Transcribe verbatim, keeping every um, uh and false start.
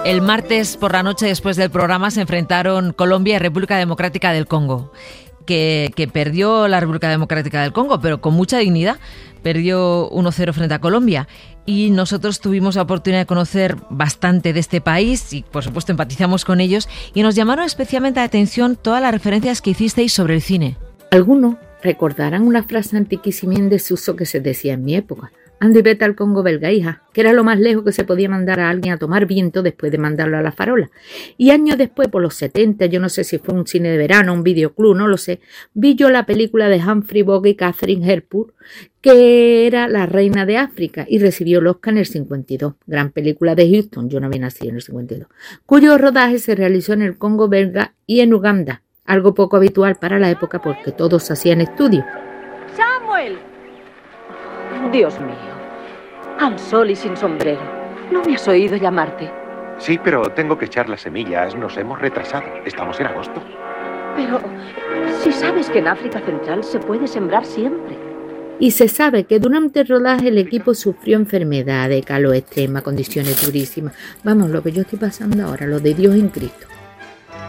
El martes por la noche, después del programa, se enfrentaron Colombia y República Democrática del Congo, que, que perdió la República Democrática del Congo, pero con mucha dignidad. Perdió uno cero frente a Colombia. Y nosotros tuvimos la oportunidad de conocer bastante de este país y, por supuesto, empatizamos con ellos. Y nos llamaron especialmente la atención todas las referencias que hicisteis sobre el cine. Algunos recordarán una frase antiquísima y en desuso que se decía en mi época. Anda y vete al Congo belga, hija, que era lo más lejos que se podía mandar a alguien a tomar viento después de mandarlo a la farola. Y años después, por los setenta, yo no sé si fue un cine de verano, un videoclub, no lo sé, vi yo la película de Humphrey Bogart y Catherine Hepburn, que era La Reina de África, y recibió el Oscar en el cincuenta y dos. Gran película de Houston, yo no había nacido en el cincuenta y dos, cuyo rodaje se realizó en el Congo belga y en Uganda, algo poco habitual para la época porque todos se hacían estudios. ¡Samuel! Dios mío, al sol y sin sombrero. ¿No me has oído llamarte? Sí, pero tengo que echar las semillas. Nos hemos retrasado. Estamos en agosto. Pero si sabes que en África Central se puede sembrar siempre. Y se sabe que durante el rodaje el equipo sufrió enfermedades, calor extrema, condiciones durísimas. Vamos, lo que yo estoy pasando ahora, lo de Dios en Cristo.